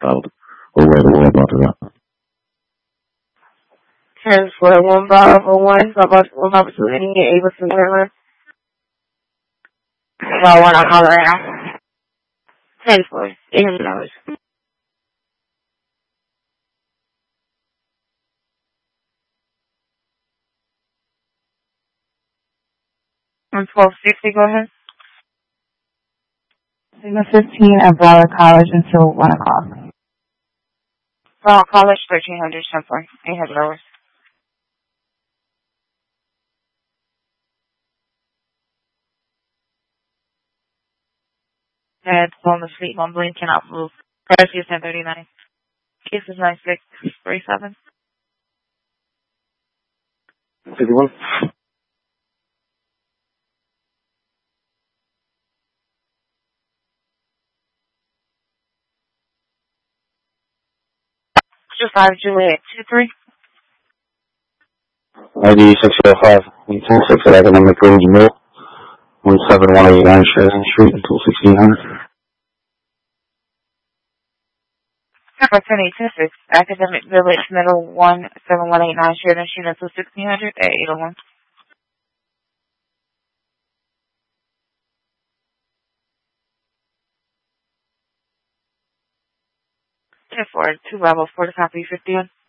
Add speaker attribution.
Speaker 1: Or where the web after that.
Speaker 2: 10 for 1 Bravo 1, Bravo 2, any able to deliver. Bravo 1, I'll call right now. 10 for $800. 1260, go ahead.
Speaker 3: Signal 15 at Broward College until 1 o'clock.
Speaker 2: Broward College, 1300, 10 for $800. Heads on the street, one blink, cannot move. Price is 1039. Kiss is 9637.
Speaker 1: 51.
Speaker 2: Just 5 Juliet 23.
Speaker 1: ID 605. 26 at Economic Village Mill. 17189 Sheridan Street until 1600.
Speaker 2: Number 10826, Academic Village Middle 17189 Sheridan Street until 1600 at 801. Ten for 2 Bravo 4 to copy 51.